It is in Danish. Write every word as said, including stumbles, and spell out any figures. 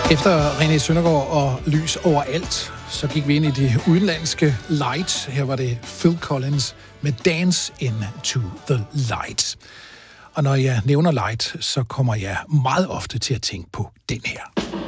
Efter René Søndergaard og Lys overalt, så gik vi ind i de udenlandske light. Her var det Phil Collins med Dance into the Light. Og når jeg nævner light, så kommer jeg meget ofte til at tænke på den her.